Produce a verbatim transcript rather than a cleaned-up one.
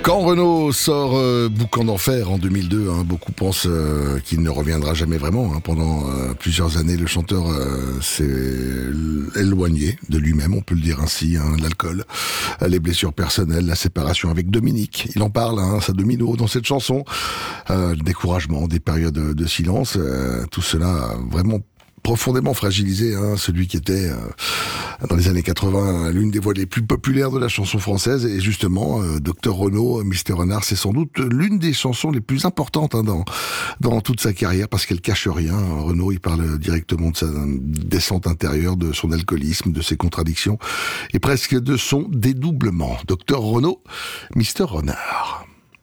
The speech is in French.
Quand Renaud sort euh, Boucan d'enfer en deux mille deux, hein, beaucoup pensent euh, qu'il ne reviendra jamais vraiment. Hein. Pendant euh, plusieurs années, le chanteur euh, s'est éloigné de lui-même, on peut le dire ainsi. Hein, l'alcool, les blessures personnelles, la séparation avec Dominique. Il en parle, hein, sa domino dans cette chanson. Euh, le découragement, des périodes de silence, euh, tout cela a vraiment profondément fragilisé, hein, celui qui était euh, dans les années quatre-vingts l'une des voix les plus populaires de la chanson française. Et justement, euh, Docteur Renaud, Mister Renard, c'est sans doute l'une des chansons les plus importantes hein, dans dans toute sa carrière, parce qu'elle cache rien. Renaud, il parle directement de sa descente intérieure, de son alcoolisme, de ses contradictions et presque de son dédoublement. Docteur Renaud, Mister Renard.